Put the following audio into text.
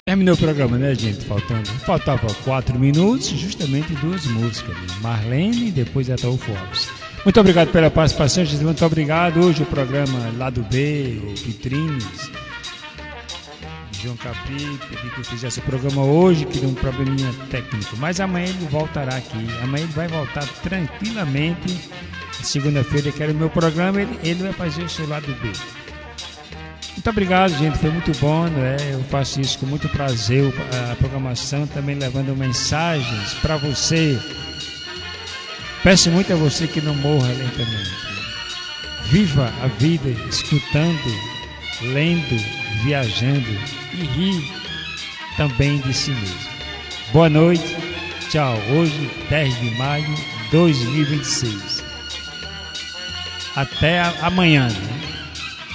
Terminou o programa, né, gente? Faltava 4 minutos, justamente 2 músicas. Marlene e depois Ataúfo Alves. Muito obrigado pela participação, gente. Muito obrigado. Hoje o programa Lado B, o Vitrines, João Capri, pedi que eu fizesse o programa hoje, que deu um probleminha técnico. Mas amanhã ele voltará aqui. Amanhã ele vai voltar tranquilamente. Segunda-feira, que era o meu programa, ele vai fazer o seu Lado B. Muito obrigado, gente, foi muito bom, né? Eu faço isso com muito prazer, a programação também levando mensagens para você. Peço muito a você que não morra lentamente. Viva a vida escutando, lendo, viajando e ri também de si mesmo. Boa noite, tchau. Hoje, 10 de maio de 2026. Até amanhã, né?